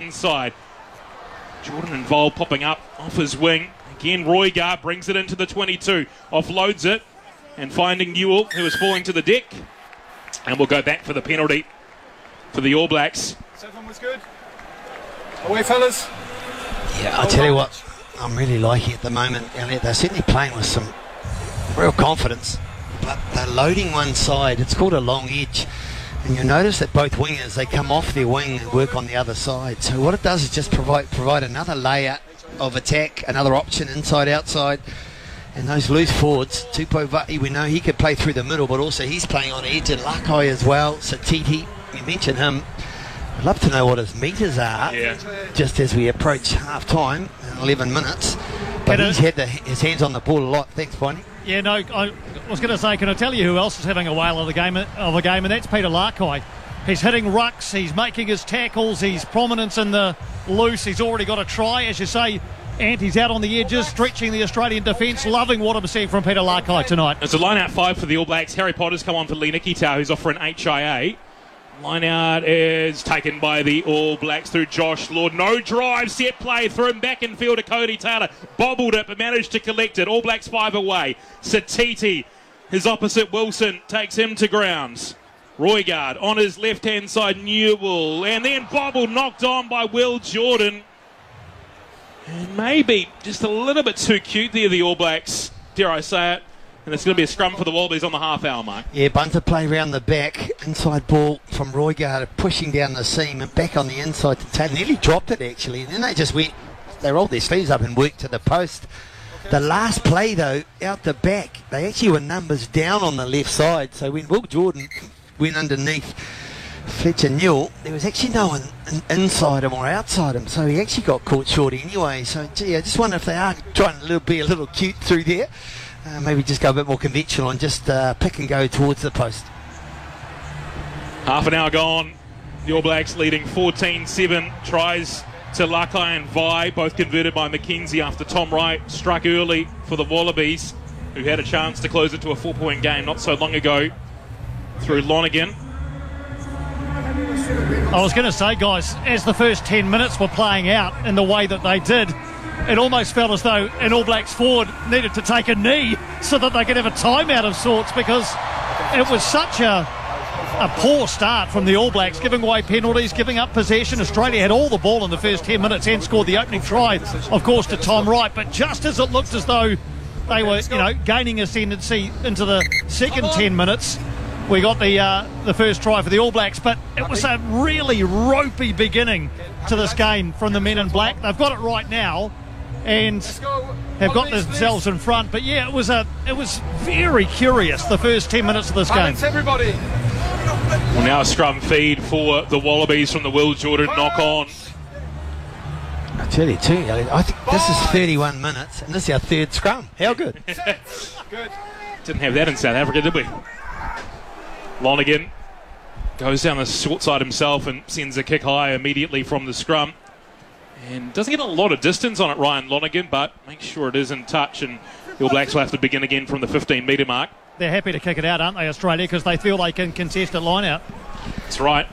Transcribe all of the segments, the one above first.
inside. Jordan involved, popping up off his wing. Again, Roygaard brings it into the 22, offloads it, and finding Newell, who is falling to the deck. And we'll go back for the penalty for the All Blacks. 7 was good. Away, fellas. Yeah, I'll tell you what, I'm really liking at the moment, Elliot. They're certainly playing with some real confidence, but they're loading one side. It's called a long edge. And you'll notice that both wingers, they come off their wing and work on the other side. So what it does is just provide another layer of attack, another option inside, outside. And those loose forwards, Tupou Vati, we know he could play through the middle, but also he's playing on edge, and Lakai as well. Satiti, you mentioned him. I'd love to know what his metres are, just as we approach half-time, 11 minutes. But he's had his hands on the ball a lot. Thanks, Bonnie. Yeah, no, I was going to say, can I tell you who else is having a whale of a game, and that's Peter Lakai. He's hitting rucks, he's making his tackles, he's prominence in the loose, he's already got a try, as you say, and he's out on the edges, stretching the Australian defence. Loving what I'm seeing from Peter Lakai tonight. It's a line-out 5 for the All Blacks. Harry Potter's come on for Lee Nikitau, who's off for an HIA. Line-out is taken by the All Blacks through Josh Lord. No drive, set play, threw him back in field to Cody Taylor. Bobbled it, but managed to collect it. All Blacks 5 away. Satiti, his opposite Wilson, takes him to grounds. Roygaard on his left-hand side, Newell. And then bobbled, knocked on by Will Jordan. And maybe just a little bit too cute there, the All Blacks, dare I say it. And it's going to be a scrum for the Wallabies on the half-hour mark. Yeah, bunter play round the back. Inside ball from Roygaard, pushing down the seam and back on the inside to Taylor. Nearly dropped it, actually. And then they rolled their sleeves up and worked to the post. The last play, though, out the back, they actually were numbers down on the left side. So when Will Jordan went underneath Fletcher Newell, there was actually no one inside him or outside him. So he actually got caught short anyway. So, gee, I just wonder if they are trying to be a little cute through there. Maybe just go a bit more conventional and just pick and go towards the post. Half an hour gone. The All Blacks leading 14-7. Tries to Lakai and Vi, both converted by McKenzie after Tom Wright struck early for the Wallabies, who had a chance to close it to a 4-point game not so long ago through Lonergan. I was going to say, guys, as the first 10 minutes were playing out in the way that they did, it almost felt as though an All Blacks forward needed to take a knee so that they could have a timeout of sorts, because it was such a poor start from the All Blacks, giving away penalties, giving up possession. Australia had all the ball in the first 10 minutes and scored the opening try, of course, to Tom Wright. But just as it looked as though they were, gaining ascendancy into the second 10 minutes, we got the first try for the All Blacks. But it was a really ropey beginning to this game from the men in black. They've got it right now and have got themselves in front. But yeah, it was very curious, the first 10 minutes of this game. Everybody. Well, now a scrum feed for the Wallabies from the Will Jordan knock-on. I tell you too, I think this is 31 minutes and this is our third scrum. How good? Good. Didn't have that in South Africa, did we? Lonergan goes down the short side himself and sends a kick high immediately from the scrum. And doesn't get a lot of distance on it, Ryan Lonergan, but makes sure it is in touch, and the All Blacks will have to begin again from the 15-metre mark. They're happy to kick it out, aren't they, Australia, because they feel they can contest a line-out. That's right.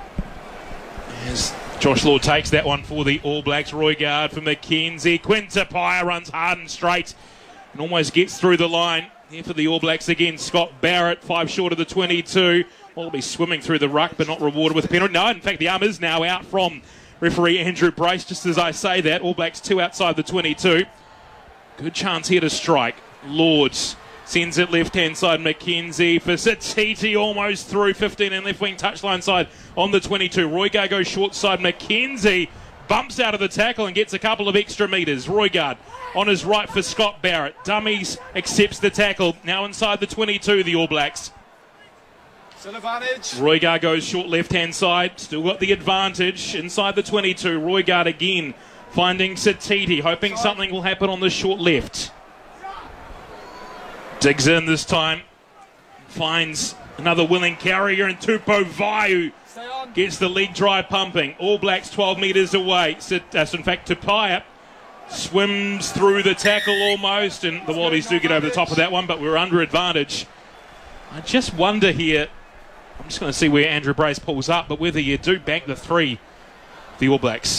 As Josh Lord takes that one for the All Blacks. Roygaard for McKenzie. Quinn Tupaia runs hard and straight and almost gets through the line. Here for the All Blacks again, Scott Barrett, 5 short of the 22. Wallaby swimming through the ruck, but not rewarded with a penalty. No, in fact, the arm is now out from referee Andrew Brace, just as I say that. All Blacks 2 outside the 22. Good chance here to strike. Lords sends it left-hand side, McKenzie for Satiti, almost through 15 and left-wing touchline side on the 22. Roygaard goes short side, McKenzie bumps out of the tackle and gets a couple of extra metres. Roygaard on his right for Scott Barrett. Dummies accepts the tackle. Now inside the 22, the All Blacks. Still advantage. Roygaard goes short left-hand side. Still got the advantage inside the 22. Roygaard again finding Satiti, hoping something will happen on the short left. Digs in this time. Finds another willing carrier in Tupou Vati, who gets the leg drive pumping. All Blacks 12 metres away. In fact, Tupaia swims through the tackle almost, and the Wallabies do get over the top of that one, but we're under advantage. I just wonder here, I'm just going to see where Andrew Brace pulls up, but whether you do bank the 3, the All Blacks.